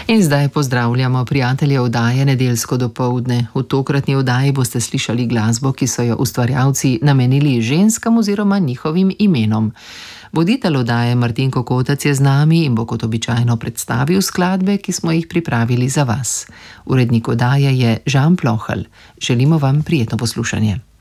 In zdaj pozdravljamo prijatelje oddaje Nedeljsko dopoldne. V tokratni oddaji boste slišali glasbo, ki so jo ustvarjalci namenili ženskam oziroma njihovim imenom. Voditelj oddaje Martin Kokotac je z nami in bo kot običajno predstavil skladbe, ki smo jih pripravili za vas. Urednik oddaje je Žan Plohelj. Želimo vam prijetno poslušanje.